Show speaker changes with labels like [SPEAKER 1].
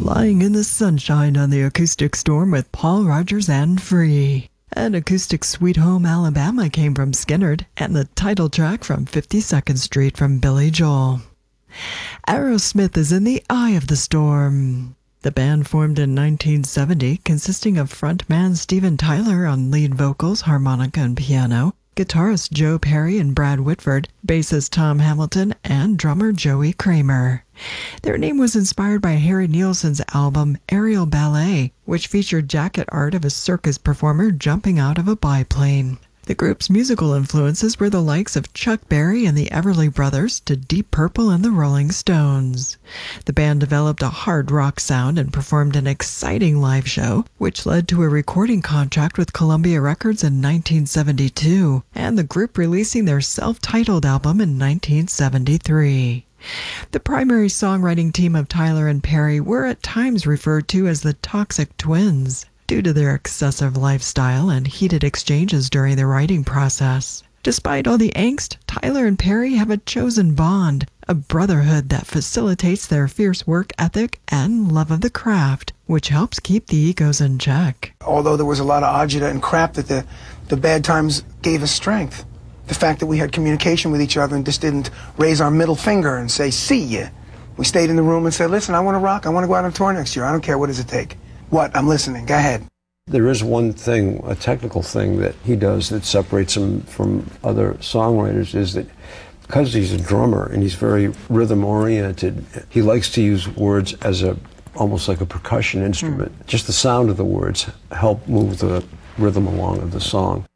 [SPEAKER 1] Lying in the Sunshine on the Acoustic Storm with Paul Rogers and Free. And acoustic Sweet Home Alabama came from Skynyrd, and the title track from 52nd Street from Billy Joel. Aerosmith is in the eye of the storm. The band formed in 1970, consisting of frontman Steven Tyler on lead vocals, harmonica, and piano, guitarist Joe Perry and Brad Whitford, bassist Tom Hamilton, and drummer Joey Kramer. Their name was inspired by Harry Nilsson's album Aerial Ballet, which featured jacket art of a circus performer jumping out of a biplane. The group's musical influences were the likes of Chuck Berry and the Everly Brothers to Deep Purple and the Rolling Stones. The band developed a hard rock sound and performed an exciting live show, which led to a recording contract with Columbia Records in 1972, and the group releasing their self-titled album in 1973. The primary songwriting team of Tyler and Perry were at times referred to as the Toxic Twins, due to their excessive lifestyle and heated exchanges during the writing process. Despite all the angst, Tyler and Perry have a chosen bond, a brotherhood that facilitates their fierce work ethic and love of the craft, which helps keep the egos in check.
[SPEAKER 2] Although there was a lot of agita and crap, that the bad times gave us strength. The fact that we had communication with each other and just didn't raise our middle finger and say, see ya. We stayed in the room and said, listen, I want to rock. I want to go out on tour next year. I don't care. What does it take? What? I'm listening. Go ahead.
[SPEAKER 3] There is one thing, a technical thing that he does that separates him from other songwriters, is that because he's a drummer and he's very rhythm oriented, he likes to use words as almost like a percussion instrument. Just the sound of the words help move the rhythm along of the song.